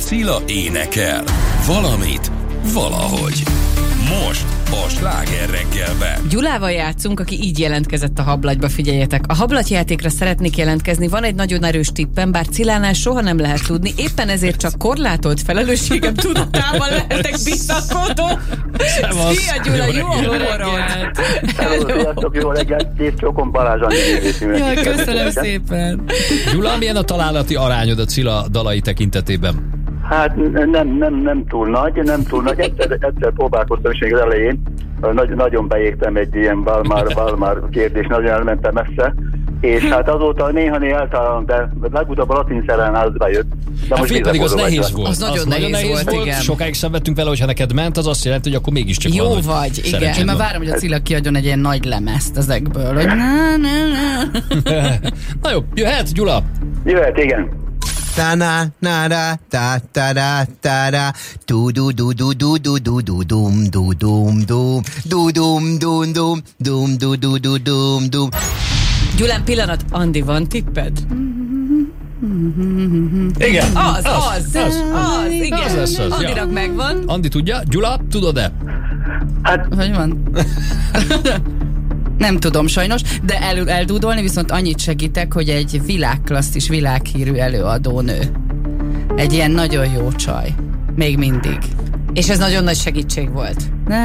Cilla énekel. Valamit, valahogy. Most a Sláger reggelben. Gyulával játszunk, aki így jelentkezett a hablagyba, figyeljetek. A hablagyjátékra szeretnék jelentkezni, van egy nagyon erős tippem, bár Cillánál soha nem lehet tudni, éppen ezért csak korlátolt felelősségem tudatában lehetek bizakodó. Szia Gyula, jó a humorod! Sziasztok, jó reggelt, Kész Csókom Balázs. Jaj, köszönöm szépen. Gyula, milyen a találati arányod a Cilla dalai tekintetében? Hát nem túl nagy. Egyszer próbálkoztam is még az elején. Nagyon beégtem egy ilyen Valmár kérdés, nagyon elmentem messze. És hát azóta néha eltalálom, de legutóbb a latin szerelem az bejött. Hát pedig az nehéz volt. Az nagyon nehéz volt, igen. Sokáig szenvedtünk vele, hogyha neked ment, az azt jelenti, hogy akkor mégiscsak jó van, vagy, igen. Én már várom, hogy a Cilla kiadjon egy ilyen nagy lemezt ezekből, hogy Na jó, jöhet Gyula? Jöhet, igen. Ta-na, na-da, ta-ta-da, ta-da, du-du-du-du-du-du-du-du-dum, du-dum-dum, du-dum-dum-dum, dum-du-du-du-dum-dum. Gyulán, pillanat, Andi, van tipped? Igen. Az, igen. Az. Andinak megvan. Andi tudja. Gyula, tudod-e? Hát, Hogy van? Nem tudom sajnos, de eldúdolni viszont annyit segítek, hogy egy világklasszis, világhírű előadónő. Egy ilyen nagyon jó csaj. Még mindig. És ez nagyon nagy segítség volt.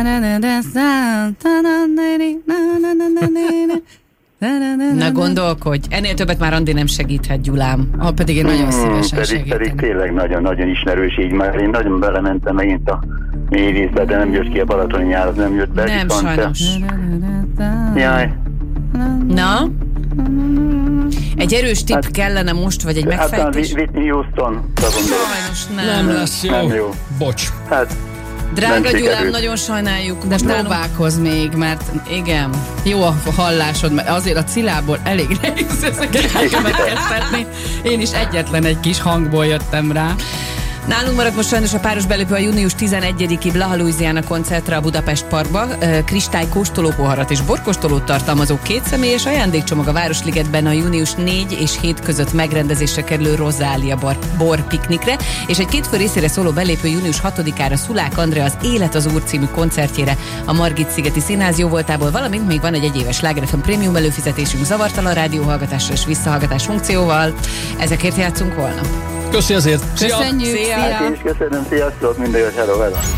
Na gondolkodj, ennél többet már Andi nem segíthet, Gyulám. Pedig én nagyon szívesen segítem. Pedig tényleg nagyon ismerős így már. Én nagyon belementem megint a mély vízbe, de nem jött ki a balatoni nyár, az nem jött be. Nem, sajnos. Jaj. Na? Egy erős tipp kellene most, vagy egy megfejtés? Hát Whitney Houston. Sajnos Nem lesz jó. Nem jó. Bocs. Hát, drága Gyulám, nagyon sajnáljuk. De próbálkozz még, mert igen. jó a hallásod, mert azért a Cillából elég nehéz ezeket következtetni. Én is egyetlen egy kis hangból jöttem rá. Nálunk maradt most sajnos a páros belépő a június 11-i Blaha Louisiana koncertre a Budapest Parkba. Kristály kóstolópoharat és borkóstolót tartalmazó 2 személyes ajándékcsomag a Városligetben a június 4 és 7 között megrendezésre kerülő Rozália bor piknikre, és egy 2 fő részére szóló belépő június 6-ára Szulák Andrea az Élet az Úr című koncertjére a Margit-szigeti Színház jóvoltából, valamint még van egy egyéves Sláger FM prémium előfizetésünk zavartalan rádióhallgatásra és visszahallgatás funkcióval. Ezekért játszunk holnap. Köszi ezért. Szia. Köszönjük, szia! hát én is köszönöm, sziasztok, minden jót, hello.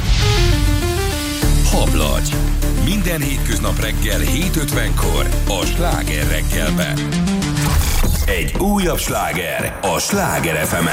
Hablagy. Minden hétköznap reggel 7:50-kor a Sláger reggelben. Egy újabb sláger a Sláger FM-en.